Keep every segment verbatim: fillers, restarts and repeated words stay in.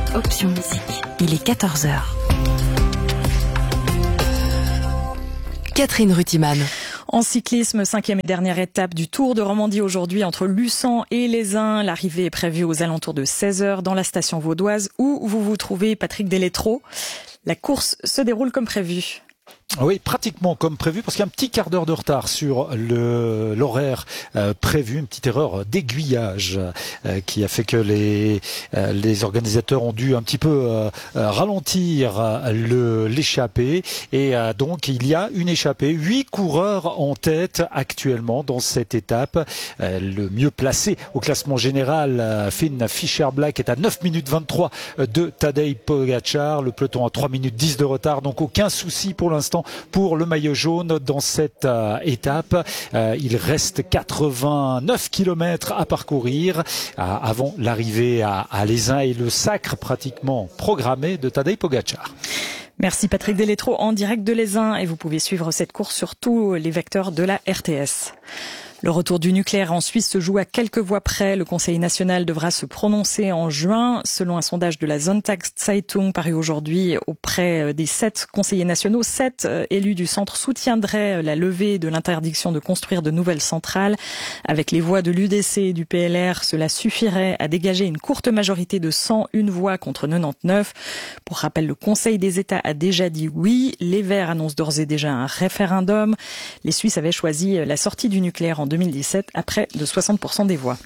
Option musique. Il est quatorze heures. Catherine Rutiman. En cyclisme, cinquième et dernière étape du Tour de Romandie aujourd'hui entre Luçon et Les Uns. L'arrivée est prévue aux alentours de seize heures dans la station vaudoise où vous vous trouvez, Patrick Delétro. La course se déroule comme prévu. Oui, pratiquement comme prévu, parce qu'il y a un petit quart d'heure de retard sur le l'horaire euh, prévu, une petite erreur d'aiguillage euh, qui a fait que les euh, les organisateurs ont dû un petit peu euh, ralentir euh, le l'échappée et euh, donc il y a une échappée, huit coureurs en tête actuellement dans cette étape. Euh, le mieux placé au classement général, euh, Finn Fischer-Black, est à neuf minutes vingt-trois de Tadej Pogačar, le peloton à trois minutes dix de retard, donc aucun souci pour l'instant pour le maillot jaune dans cette euh, étape. Euh, il reste quatre-vingt-neuf kilomètres à parcourir euh, avant l'arrivée à, à Les Uns et le sacre pratiquement programmé de Tadej Pogačar. Merci Patrick Delétro en direct de Les Uns et vous pouvez suivre cette course sur tous les vecteurs de la R T S. Le retour du nucléaire en Suisse se joue à quelques voix près. Le Conseil national devra se prononcer en juin. Selon un sondage de la Sonntagszeitung paru aujourd'hui auprès des sept conseillers nationaux, sept élus du centre soutiendraient la levée de l'interdiction de construire de nouvelles centrales. Avec les voix de l'U D C et du P L R, cela suffirait à dégager une courte majorité de cent une voix contre quatre-vingt-dix-neuf. Pour rappel, le Conseil des États a déjà dit oui. Les Verts annoncent d'ores et déjà un référendum. Les Suisses avaient choisi la sortie du nucléaire en deux mille dix-sept à près de soixante pour cent des voix.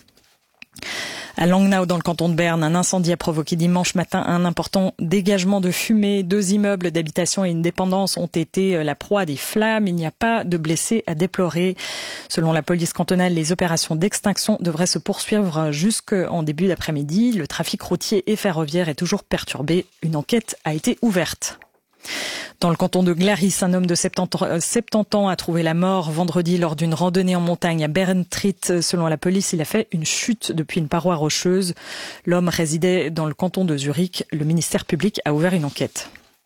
À Langnau, dans le canton de Berne, un incendie a provoqué dimanche matin un important dégagement de fumée. Deux immeubles d'habitation et une dépendance ont été la proie des flammes. Il n'y a pas de blessés à déplorer. Selon la police cantonale, les opérations d'extinction devraient se poursuivre jusqu'en début d'après-midi. Le trafic routier et ferroviaire est toujours perturbé. Une enquête a été ouverte. Dans le canton de Glaris, un homme de soixante-dix ans a trouvé la mort vendredi lors d'une randonnée en montagne à Berntritt. Selon la police, il a fait une chute depuis une paroi rocheuse. L'homme résidait dans le canton de Zurich. Le ministère public a ouvert une enquête.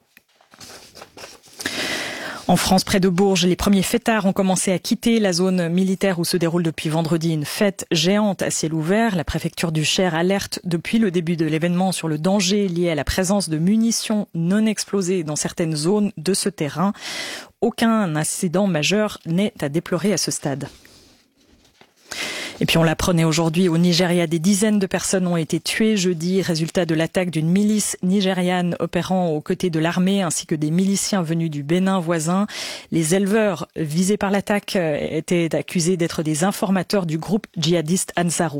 En France, près de Bourges, les premiers fêtards ont commencé à quitter la zone militaire où se déroule depuis vendredi une fête géante à ciel ouvert. La préfecture du Cher alerte depuis le début de l'événement sur le danger lié à la présence de munitions non explosées dans certaines zones de ce terrain. Aucun incident majeur n'est à déplorer à ce stade. Et puis on l'apprenait aujourd'hui au Nigeria, des dizaines de personnes ont été tuées jeudi, résultat de l'attaque d'une milice nigériane opérant aux côtés de l'armée ainsi que des miliciens venus du Bénin voisin. Les éleveurs visés par l'attaque étaient accusés d'être des informateurs du groupe djihadiste Ansarou.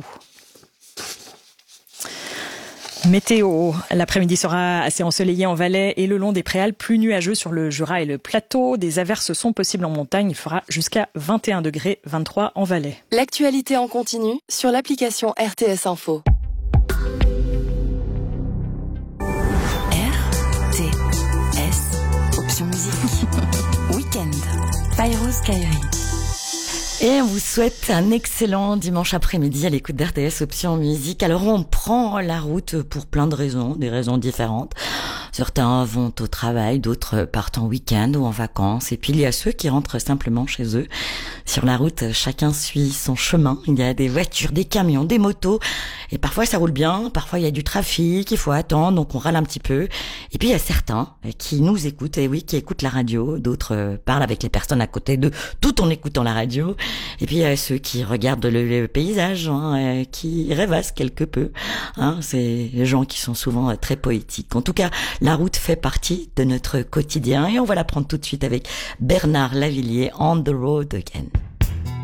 Météo, l'après-midi sera assez ensoleillé en Valais et le long des préalpes, plus nuageux sur le Jura et le plateau. Des averses sont possibles en montagne, il fera jusqu'à vingt et un degrés, vingt-trois en Valais. L'actualité en continu sur l'application R T S Info. R T S, option musique. Week-end, Fairouz Kairi. Et on vous souhaite un excellent dimanche après-midi à l'écoute d'R T S Option Musique. Alors on prend la route pour plein de raisons, des raisons différentes. Certains vont au travail, d'autres partent en week-end ou en vacances. Et puis il y a ceux qui rentrent simplement chez eux. Sur la route, chacun suit son chemin. Il y a des voitures, des camions, des motos. Et parfois ça roule bien, parfois il y a du trafic, il faut attendre, donc on râle un petit peu. Et puis il y a certains qui nous écoutent, et oui, qui écoutent la radio. D'autres parlent avec les personnes à côté d'eux tout en écoutant la radio. Et puis il y a ceux qui regardent le, le paysage, hein, qui rêvassent quelque peu. Hein, c'est les gens qui sont souvent très poétiques. En tout cas, la route fait partie de notre quotidien et on va la prendre tout de suite avec Bernard Lavilliers, On the Road Again.